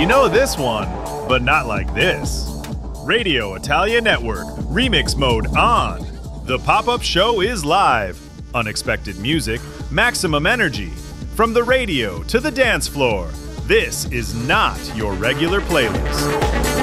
You know this one, but not like this. Radio Italia Network, remix mode on. The pop-up show is live. Unexpected music, maximum energy. From the radio to the dance floor, this is not your regular playlist.